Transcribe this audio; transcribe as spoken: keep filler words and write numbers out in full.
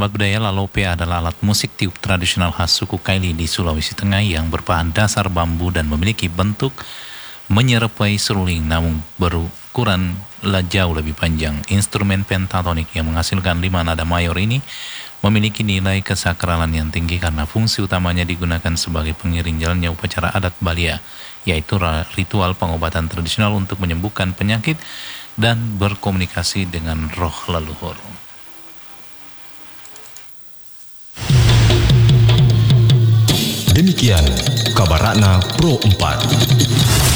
sahabat budaya, lalope adalah alat musik tiup tradisional khas suku Kaili di Sulawesi Tengah yang berbahan dasar bambu dan memiliki bentuk menyerupai seruling namun berukuran jauh lebih panjang. Instrumen pentatonik yang menghasilkan lima nada mayor ini memiliki nilai kesakralan yang tinggi karena fungsi utamanya digunakan sebagai pengiring jalannya upacara adat Balia, yaitu ritual pengobatan tradisional untuk menyembuhkan penyakit dan berkomunikasi dengan roh leluhur. Demikian kabar Ratna Pro empat.